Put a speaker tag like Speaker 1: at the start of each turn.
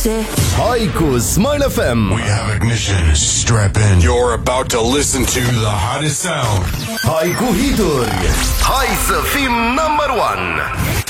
Speaker 1: șase.
Speaker 2: Hai cu Smile FM.
Speaker 3: We have ignition. Strap in. You're about to listen to the hottest sound.
Speaker 2: Hai cu hituri. Hai să fim number one.